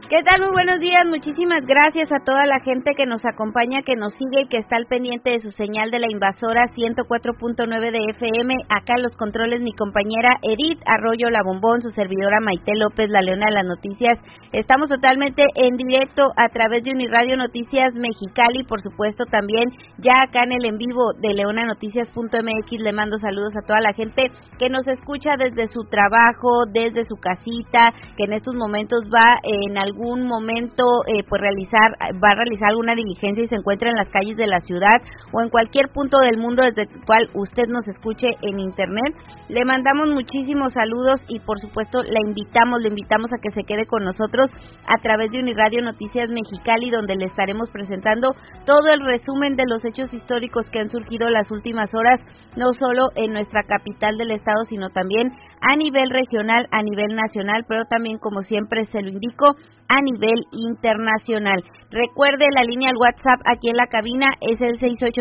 ¿Qué tal? Muy buenos días, muchísimas gracias a toda la gente que nos acompaña, que nos sigue y que está al pendiente de su señal de la invasora 104.9 de FM. Acá en los controles mi compañera Edith Arroyo La Bombón, su servidora Maite López, la Leona de las Noticias. Estamos totalmente en directo a través de Uniradio Noticias Mexicali, por supuesto también ya acá en el en vivo de leonanoticias.mx. Le mando saludos a toda la gente que nos escucha desde su trabajo, desde su casita, que en estos momentos va en algún momento va a realizar alguna diligencia y se encuentra en las calles de la ciudad o en cualquier punto del mundo desde el cual usted nos escuche en internet. Le mandamos muchísimos saludos y por supuesto le invitamos a que se quede con nosotros a través de Uniradio Noticias Mexicali, donde le estaremos presentando todo el resumen de los hechos históricos que han surgido las últimas horas, no solo en nuestra capital del estado, sino también a nivel regional, a nivel nacional, pero también, como siempre se lo indico, a nivel internacional. Recuerde, la línea al WhatsApp aquí en la cabina es el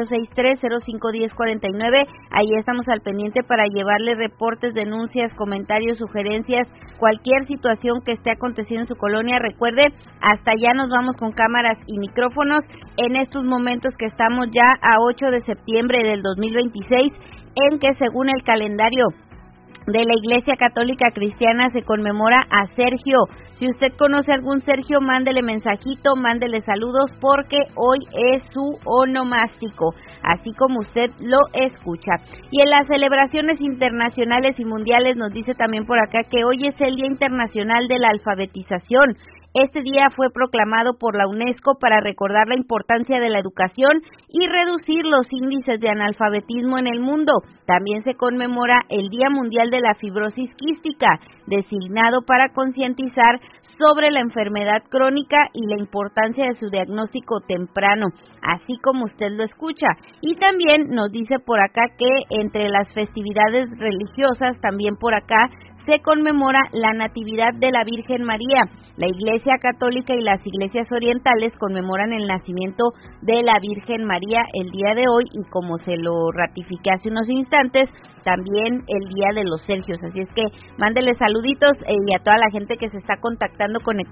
6863-051049. Ahí estamos al pendiente para llevarle reportes, denuncias, comentarios, sugerencias, cualquier situación que esté aconteciendo en su colonia. Recuerde, hasta allá nos vamos con cámaras y micrófonos en estos momentos que estamos ya a 8 de septiembre del 2026, en que según el calendario de la Iglesia Católica Cristiana se conmemora a Sergio. Si usted conoce algún Sergio, mándele mensajito, mándele saludos, porque hoy es su onomástico, así como usted lo escucha. Y en las celebraciones internacionales y mundiales nos dice también por acá que hoy es el Día Internacional de la Alfabetización. Este día fue proclamado por la UNESCO para recordar la importancia de la educación y reducir los índices de analfabetismo en el mundo. También se conmemora el Día Mundial de la Fibrosis Quística, designado para concientizar sobre la enfermedad crónica y la importancia de su diagnóstico temprano, así como usted lo escucha. Y también nos dice por acá que entre las festividades religiosas, también por acá, se conmemora la Natividad de la Virgen María. La Iglesia Católica y las iglesias orientales conmemoran el nacimiento de la Virgen María el día de hoy, y como se lo ratifiqué hace unos instantes, también el Día de los Sergios. Así es que mándele saluditos y a toda la gente que se está contactando con